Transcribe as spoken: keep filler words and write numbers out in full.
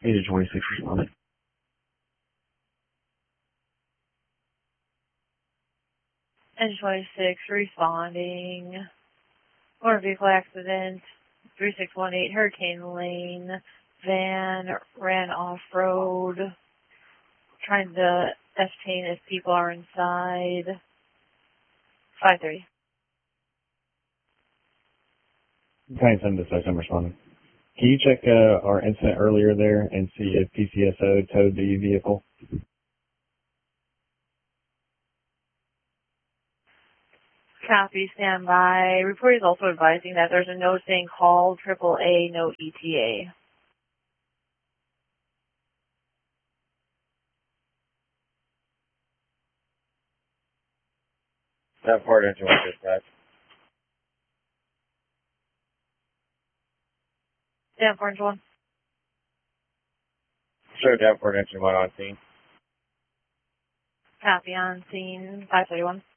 Agent twenty-six responding. Engine twenty-six responding. Motor vehicle accident, three six one eight Hurricane Lane. Van ran off-road. Trying to ascertain if people are inside. five thirty. twenty-seven to I'm responding. Can you check uh, our incident earlier there and see if P C S O towed the vehicle? Copy, stand by. Report is also advising that there's a note saying call triple A, no E T A. That part engine one dispatch. Danforth one. Sure, Davenport engine one on scene. Copy on scene, five thirty-one.